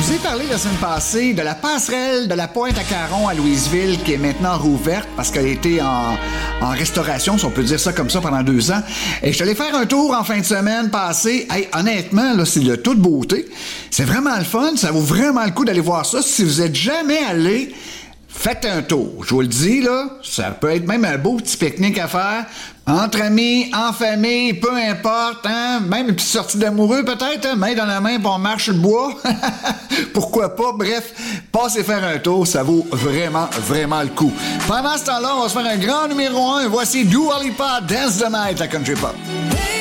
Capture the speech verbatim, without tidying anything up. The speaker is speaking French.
vous ai parlé la semaine passée de la passerelle de la Pointe-à-Caron à Louisville qui est maintenant rouverte parce qu'elle a été en, en restauration, si on peut dire ça comme ça, pendant deux ans. Et je suis allé faire un tour en fin de semaine passée. Hey, honnêtement, là, c'est de toute beauté. C'est vraiment le fun. Ça vaut vraiment le coup d'aller voir ça. Si vous êtes jamais allé, faites un tour. Je vous le dis, là, ça peut être même un beau petit pique-nique à faire. Entre amis, en famille, peu importe, hein? Même une petite sortie d'amoureux, peut-être, hein? Main dans la main, puis on marche le bois. Pourquoi pas? Bref, passez faire un tour, ça vaut vraiment, vraiment le coup. Pendant ce temps-là, on va se faire un grand numéro un. Voici Dua Lipa, Dance the Night à Country Pop.